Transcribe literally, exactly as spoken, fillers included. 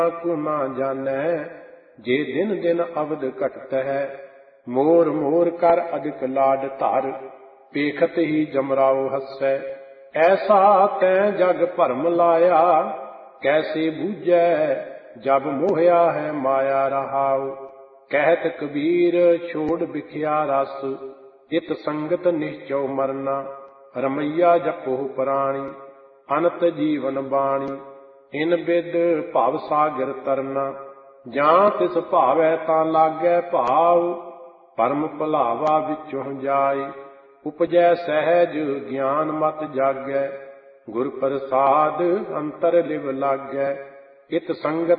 को ना जानै, जे दिन दिन अवध घटत है। मोर मोर कर अधिक लाड धर, पेखत ही जमराओ हसै। ऐसा तै जग भरम लाया, कैसे बूझै जब मोहया है माया रहाओ। कहत कबीर छोड़ बिख्या रस, इत संगत निश्चौ मरना। रमैया जपो प्राणी, अनत जीवन बाणी। इन बिद भव सागर तरना, जां तिस भावै तां लागै भाव। परम भुलावा विचों जाय, उपजै सहज ज्ञान मत जागै। गुर प्रसाद अंतर लिव लागै, इत संगत